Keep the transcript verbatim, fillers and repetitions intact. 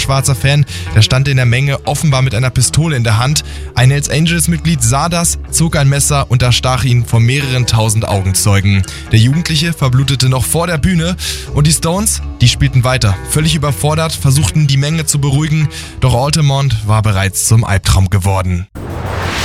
schwarzer Fan, der stand in der Menge offenbar mit einer Pistole in der Hand. Ein Hells Angels-Mitglied sah das, zog ein Messer und erstach ihn vor mehreren tausend Augenzeugen. Der Jugendliche verblutete noch vor der Bühne und die Stones, die spielten weiter. Völlig überfordert, versuchten die Menge zu beruhigen, doch Altamont war bereits zum Albtraum geworden.